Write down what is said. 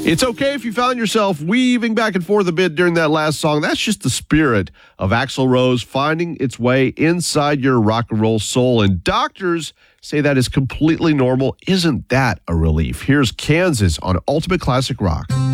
It's okay if you found yourself weaving back and forth a bit during that last song. That's just the spirit of Axl Rose finding its way inside your rock and roll soul. And doctors say that is completely normal. Isn't that a relief? Here's Kansas on Ultimate Classic Rock.